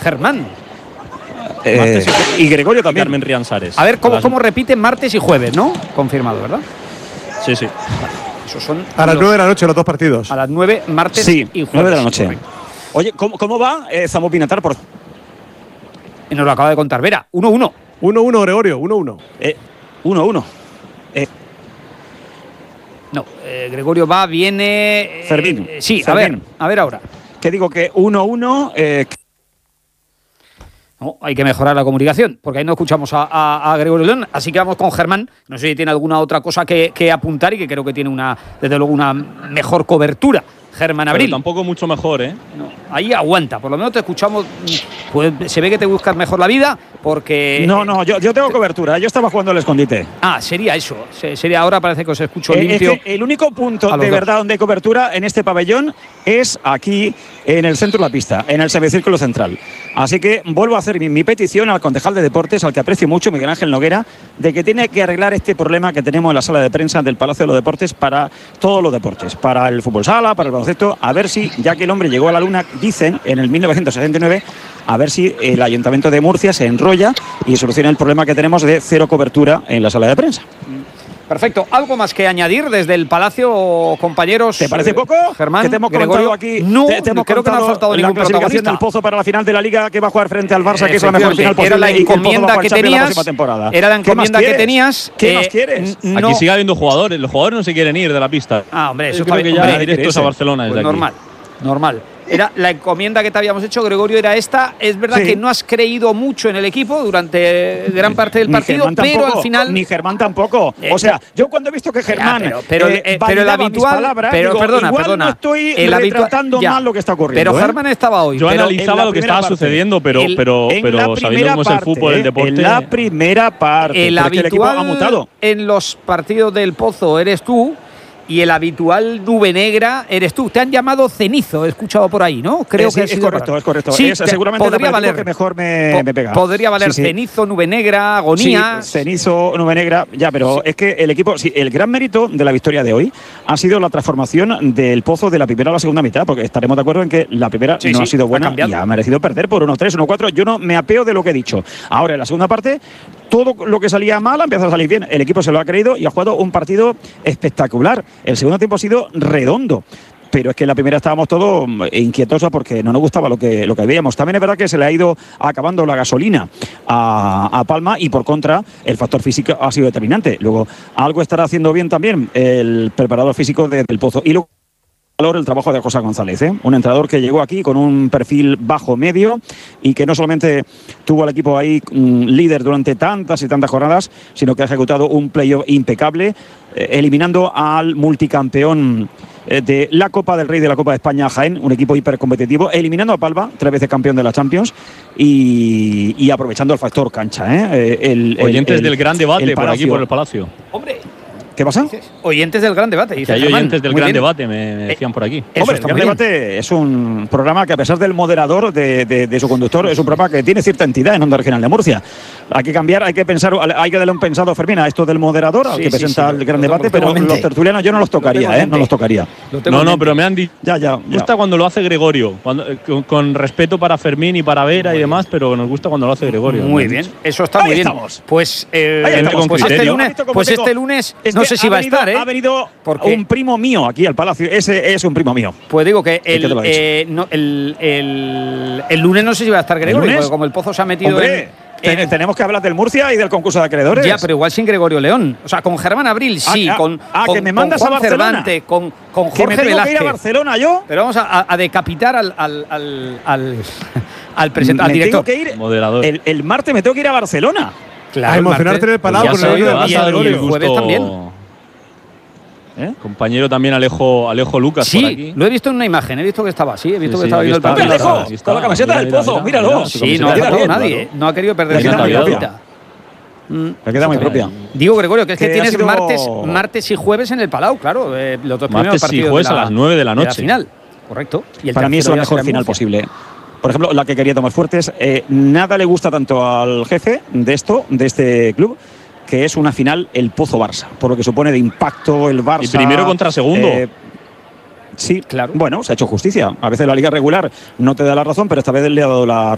Germán. Y Gregorio también. Carmen Rianzares. A ver, ¿cómo repiten martes y jueves, no? Confirmado, ¿verdad? Sí, sí. Esos son A las 9 de la noche los dos partidos. A las 9, martes Sí, y jueves. 9 de la noche. Correcto. Oye, ¿cómo va Zambo Pinatar? Y nos lo acaba de contar Vera. 1-1. 1-1, Gregorio, 1-1. 1-1. No, Gregorio va, viene… Fermín. Sí, Fermín. a ver ahora. Que digo que 1-1… No, hay que mejorar la comunicación, porque ahí no escuchamos a Gregorio León. Así que vamos con Germán. No sé si tiene alguna otra cosa que apuntar y que creo que tiene desde luego una mejor cobertura. Germán Abril. Pero tampoco mucho mejor, ¿eh? No, ahí aguanta, por lo menos te escuchamos. Pues se ve que te buscas mejor la vida, porque… No, yo tengo cobertura. Yo estaba jugando al escondite. Sería eso. Sería ahora, parece que os escucho limpio. Es que el único punto de dos. verdad donde hay cobertura en este pabellón es aquí en el centro de la pista, en el semicírculo central. Así que vuelvo a hacer mi petición al concejal de deportes, al que aprecio mucho, Miguel Ángel Noguera, de que tiene que arreglar este problema que tenemos en la sala de prensa del Palacio de los Deportes para todos los deportes, para el fútbol sala, para el baloncesto, a ver si, ya que el hombre llegó a la luna, dicen, en el 1969, a ver si el Ayuntamiento de Murcia se enrolla y soluciona el problema que tenemos de cero cobertura en la sala de prensa. Perfecto. ¿Algo más que añadir desde el Palacio, compañeros? ¿Te parece poco? Germán, que te hemos Gregorio, comentado aquí. No, te hemos creo que no ha faltado la ningún clasificación protagonista. del Pozo para la final de la Liga, que va a jugar frente al Barça, que es la mejor final posible. Era la y que el Pozo va a encomienda jugar que Champions la tenías. próxima temporada. Era la encomienda que tenías. ¿Qué más quieres? No. Aquí sigue habiendo jugadores. Los jugadores no se quieren ir de la pista. Hombre, eso Yo creo que ya directos a Barcelona desde aquí. Normal. Era la encomienda que te habíamos hecho, Gregorio, era esta. Es verdad que no has creído mucho en el equipo durante gran parte del partido, pero al final… Ni Germán tampoco. O sea, yo cuando he visto que Germán pero el habitual… palabras, pero digo, perdona. no estoy retratando mal lo que está ocurriendo. Pero Germán estaba hoy. Yo analizaba lo que estaba sucediendo, pero sabiendo cómo es el fútbol, el deporte… En la primera parte. El habitual ha mutado. En los partidos del Pozo eres tú. Y el habitual nube negra eres tú. Te han llamado cenizo, he escuchado por ahí, ¿no? Creo que es correcto. Sí, seguramente podría valer que mejor me pega. Podría valer cenizo, nube negra, agonía. Sí, cenizo, nube negra. Ya, pero es que el equipo… Sí, el gran mérito de la victoria de hoy ha sido la transformación del Pozo de la primera a la segunda mitad, porque estaremos de acuerdo en que la primera no ha sido buena y ha merecido perder por 1-3, 1-4. Yo no me apeo de lo que he dicho. Ahora, en la segunda parte, todo lo que salía mal ha empezado a salir bien. El equipo se lo ha creído y ha jugado un partido espectacular. El segundo tiempo ha sido redondo. Pero es que en la primera estábamos todos inquietos porque no nos gustaba lo que veíamos. También es verdad que se le ha ido acabando la gasolina a Palma y por contra el factor físico ha sido determinante. Luego algo estará haciendo bien también el preparador físico del Pozo. Y luego el trabajo de José González, un entrenador que llegó aquí con un perfil bajo-medio y que no solamente tuvo al equipo ahí líder durante tantas y tantas jornadas, sino que ha ejecutado un playoff impecable, eliminando al multicampeón de la Copa del Rey de la Copa de España, Jaén, un equipo hipercompetitivo, eliminando a Palma, 3 veces campeón de la Champions, y aprovechando el factor cancha. Oyentes del gran debate por aquí, por el Palacio. Hombre, ¿qué pasa? Oyentes del gran debate. Que hay oyentes del gran debate, me decían por aquí. Hombre, el gran debate es un programa que, a pesar del moderador, de su conductor, es un programa que tiene cierta entidad en Onda Regional de Murcia. Hay que cambiar, hay que pensar, hay que darle un pensado, Fermín, a esto del moderador, al que presenta el gran debate, pero los tertulianos yo no los tocaría, no los tocaría. No, pero me han dicho… Ya. gusta cuando lo hace Gregorio, con respeto para Fermín y para Vera y demás, pero nos gusta cuando lo hace Gregorio. Muy bien, eso está muy bien. Pues este lunes no sé si va a estar, Ha venido un primo mío aquí al Palacio. Ese es un primo mío. Pues digo que el lunes no sé si va a estar Gregorio, porque como el Pozo se ha metido tenemos que hablar del Murcia y del concurso de acreedores. Ya, pero igual sin Gregorio León. O sea, con Germán Abril sí, con que me mandas Juan a Barcelona. Cervantes, con Jorge que me tengo Velázquez. Que ir a Barcelona yo. Pero vamos a decapitar al presentador, al director. Tengo que ir, moderador. El martes me tengo que ir a Barcelona. Claro, a emocionarte en el Palau con el jueves también. Compañero también Alejo Lucas por aquí. Lo he visto en una imagen, he visto que estaba así, he visto que estaba viendo el partido. partido. Con la camiseta del Pozo, míralo. Sí, no ha faltado nadie, no ha querido perder la camiseta. Me queda muy propia. Digo, Gregorio, que es que tienes martes y jueves en el Palau, claro. Los dos primeros partidos. Martes y jueves a las 9 de la noche. La final, correcto. Y para mí es la mejor final posible. Por ejemplo, la que quería tomar Fuertes. Nada le gusta tanto al jefe de este club, que es una final el Pozo-Barça, por lo que supone de impacto el Barça. Y primero contra segundo. Sí, claro. Bueno, se ha hecho justicia. A veces la liga regular no te da la razón, pero esta vez le ha dado la